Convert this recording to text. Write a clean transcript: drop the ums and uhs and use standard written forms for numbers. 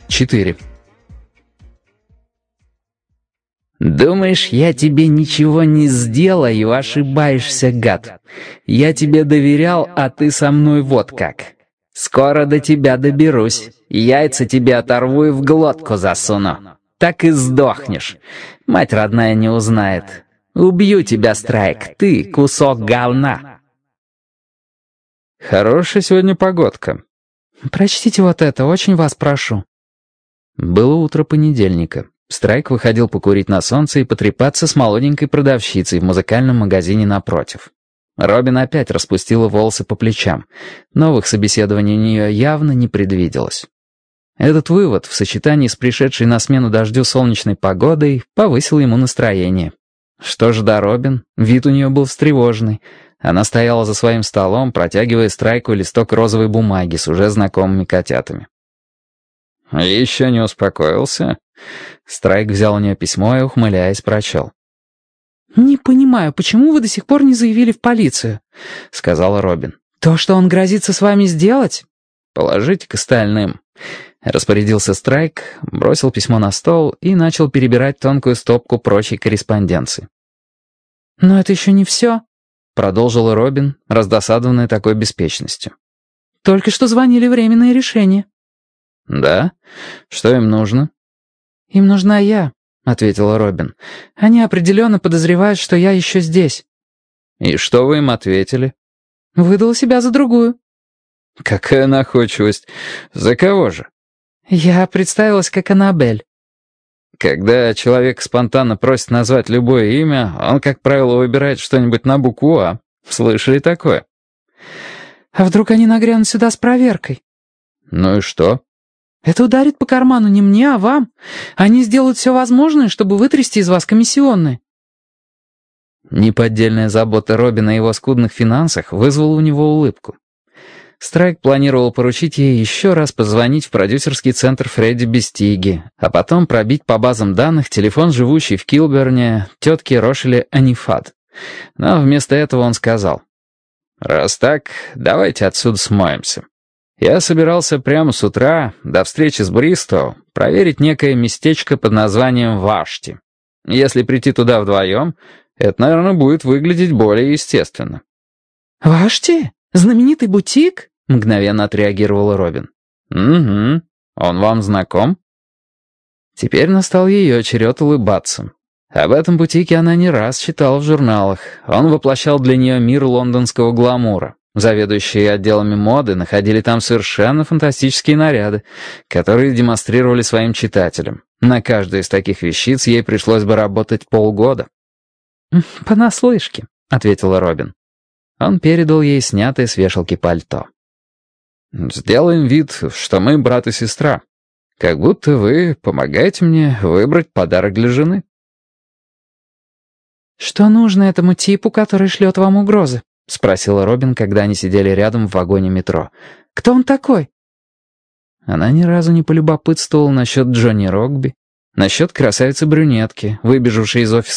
4. «Думаешь, я тебе ничего не сделаю, ошибаешься, гад. Я тебе доверял, а ты со мной вот как. Скоро до тебя доберусь, яйца тебе оторву и в глотку засуну. Так и сдохнешь. Мать родная не узнает. Убью тебя, Страйк, ты кусок говна». Хорошая сегодня погодка. «Прочтите вот это, очень вас прошу». Было утро понедельника. Страйк выходил покурить на солнце и потрепаться с молоденькой продавщицей в музыкальном магазине напротив. Робин опять распустила волосы по плечам. Новых собеседований у нее явно не предвиделось. Этот вывод, в сочетании с пришедшей на смену дождю солнечной погодой, повысил ему настроение. Что ж до Робин, вид у нее был встревоженный. Она стояла за своим столом, протягивая Страйку листок розовой бумаги с уже знакомыми котятами. «Еще не успокоился?» Страйк взял у нее письмо и, ухмыляясь, прочел. «Не понимаю, почему вы до сих пор не заявили в полицию?» — сказала Робин. «То, что он грозится с вами сделать?» «Положите к остальным», — распорядился Страйк, бросил письмо на стол и начал перебирать тонкую стопку прочей корреспонденции. «Но это еще не все», — продолжила Робин, раздосадованная такой беспечностью. «Только что звонили временные решения». «Да? Что им нужно?» «Им нужна я», — ответила Робин. «Они определенно подозревают, что я еще здесь». «И что вы им ответили?» «Выдала себя за другую». «Какая находчивость! За кого же?» «Я представилась как Аннабель». Когда человек спонтанно просит назвать любое имя, он, как правило, выбирает что-нибудь на букву «А». Слышали такое? «А вдруг они нагрянут сюда с проверкой?» «Ну и что?» «Это ударит по карману не мне, а вам. Они сделают все возможное, чтобы вытрясти из вас комиссионные». Неподдельная забота Робина о его скудных финансах вызвала у него улыбку. Страйк планировал поручить ей еще раз позвонить в продюсерский центр Фредди Бестиги, а потом пробить по базам данных телефон живущей в Килберне тетки Рошели Анифад. Но вместо этого он сказал: «Раз так, давайте отсюда смоемся. Я собирался прямо с утра, до встречи с Бристоу, проверить некое местечко под названием Вашти. Если прийти туда вдвоем, это, наверное, будет выглядеть более естественно». «Вашти? Знаменитый бутик?» — мгновенно отреагировала Робин. «Угу. Он вам знаком?» Теперь настал ее черед улыбаться. Об этом бутике она не раз читала в журналах. Он воплощал для нее мир лондонского гламура. Заведующие отделами моды находили там совершенно фантастические наряды, которые демонстрировали своим читателям. На каждую из таких вещиц ей пришлось бы работать полгода. «Понаслышке», — ответила Робин. Он передал ей снятое с вешалки пальто. «Сделаем вид, что мы брат и сестра. Как будто вы помогаете мне выбрать подарок для жены». «Что нужно этому типу, который шлет вам угрозы?» — спросила Робин, когда они сидели рядом в вагоне метро. «Кто он такой?» Она ни разу не полюбопытствовала насчет Джонни Рокби, насчет красавицы-брюнетки, выбежавшей из офиса